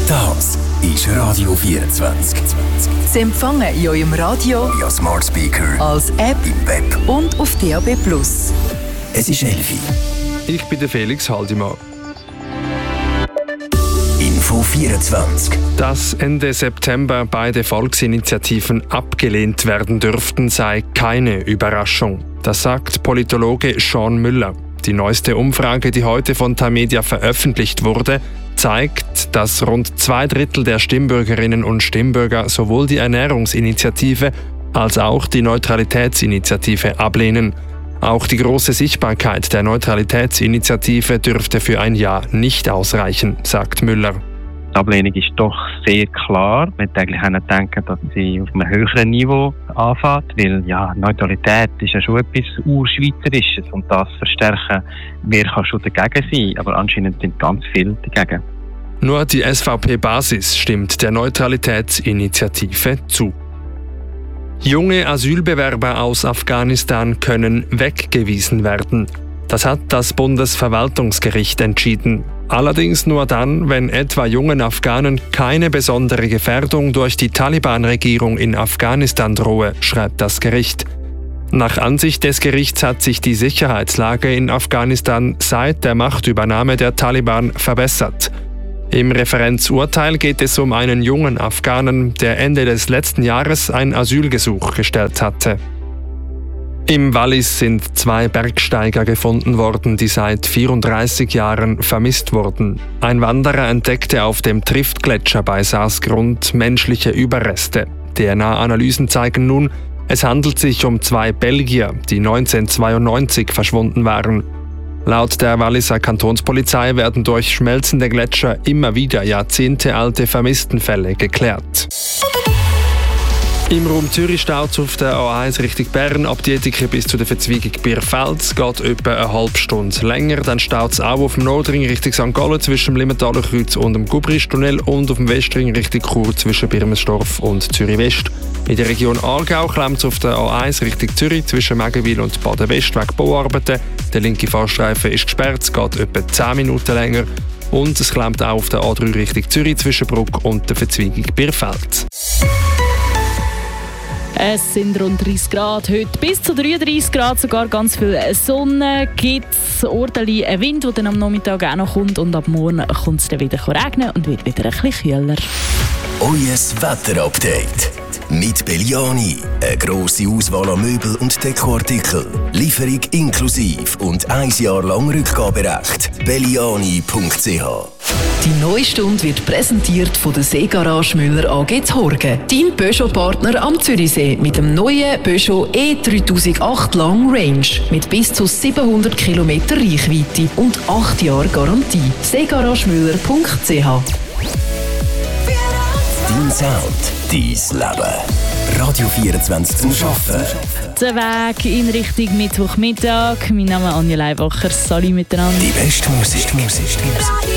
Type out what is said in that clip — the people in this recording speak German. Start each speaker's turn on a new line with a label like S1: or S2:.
S1: Das ist Radio 24.
S2: Sie empfangen in eurem Radio,
S1: via Smart Speaker,
S2: als App
S1: im Web
S2: und auf DAB+.
S1: Es ist 11 Uhr.
S3: Ich bin der Felix Haldimann.
S1: Info 24.
S3: Dass Ende September beide Volksinitiativen abgelehnt werden dürften, sei keine Überraschung. Das sagt Politologe Sean Müller. Die neueste Umfrage, die heute von Tamedia veröffentlicht wurde, zeigt, dass rund 2/3 der Stimmbürgerinnen und Stimmbürger sowohl die Ernährungsinitiative als auch die Neutralitätsinitiative ablehnen. Auch die große Sichtbarkeit der Neutralitätsinitiative dürfte für ein Ja nicht ausreichen, sagt Müller.
S4: Die Ablehnung ist doch sehr klar. Man hätte eigentlich auch denken, dass sie auf einem höheren Niveau anfängt, weil Neutralität ist ja schon etwas Urschweizerisches und das verstärken, wer kann schon dagegen sein, aber anscheinend sind ganz viele dagegen.
S3: Nur die SVP-Basis stimmt der Neutralitätsinitiative zu. Junge Asylbewerber aus Afghanistan können weggewiesen werden. Das hat das Bundesverwaltungsgericht entschieden. Allerdings nur dann, wenn etwa jungen Afghanen keine besondere Gefährdung durch die Taliban-Regierung in Afghanistan drohe, schreibt das Gericht. Nach Ansicht des Gerichts hat sich die Sicherheitslage in Afghanistan seit der Machtübernahme der Taliban verbessert. Im Referenzurteil geht es um einen jungen Afghanen, der Ende des letzten Jahres ein Asylgesuch gestellt hatte. Im Wallis sind 2 Bergsteiger gefunden worden, die seit 34 Jahren vermisst wurden. Ein Wanderer entdeckte auf dem Triftgletscher bei Saasgrund menschliche Überreste. DNA-Analysen zeigen nun, es handelt sich um 2 Belgier, die 1992 verschwunden waren. Laut der Walliser Kantonspolizei werden durch schmelzende Gletscher immer wieder jahrzehntealte Vermisstenfälle geklärt. Im Raum Zürich staut es auf der A1 Richtung Bern ab Dietike bis zu der Verzweigung Bierfeld. Geht etwa eine halbe Stunde länger. Dann staut es auch auf dem Nordring Richtung St. Gallen zwischen dem Limmentaler Kreuz und dem Gubristunnel und auf dem Westring Richtung Chur zwischen Birmenstorf und Zürich West. In der Region Aargau klemmt es auf der A1 Richtung Zürich zwischen Megenwil und Baden-West wegen Bauarbeiten. Der linke Fahrstreifen ist gesperrt, es geht etwa 10 Minuten länger. Und es klemmt auch auf der A3 Richtung Zürich zwischen Bruck und der Verzweigung Bierfeld.
S5: Es sind rund 30 Grad heute, bis zu 33 Grad, sogar ganz viel Sonne. Gibt es ordentlich Wind, der dann am Nachmittag auch noch kommt. Und ab morgen kommt es dann wieder regnen und wird wieder ein bisschen kühler.
S1: Euer Wetterupdate mit Belliani. Eine grosse Auswahl an Möbel und Dekoartikeln. Lieferung inklusive und 1 Jahr lang Rückgaberecht. Belliani.ch.
S2: Die neue Stunde wird präsentiert von der Seegarage Müller AG Horgen. Dein Peugeot-Partner am Zürichsee mit dem neuen Peugeot E3008 Long Range mit bis zu 700 km Reichweite und 8 Jahre Garantie. Seegaragemüller.ch.
S1: Dein Sound, dein Leben. Radio 24 zum Arbeiten.
S5: Der Weg in Richtung Mittwochmittag. Mein Name ist Anja Leibacher. Salut miteinander.
S1: Die beste Musik.